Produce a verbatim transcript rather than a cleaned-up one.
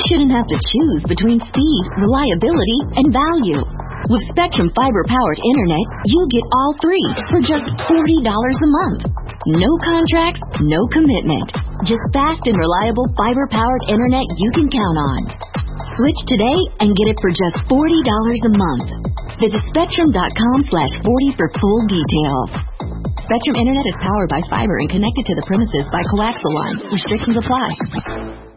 shouldn't have to choose between speed, reliability, and value. With Spectrum fiber-powered internet, you get all three for just forty dollars a month. No contracts, no commitment. Just fast and reliable fiber-powered internet you can count on. Switch today and get it for just forty dollars a month. Visit spectrum.com slash 40 for full details. Spectrum Internet is powered by fiber and connected to the premises by coaxial lines. Restrictions apply.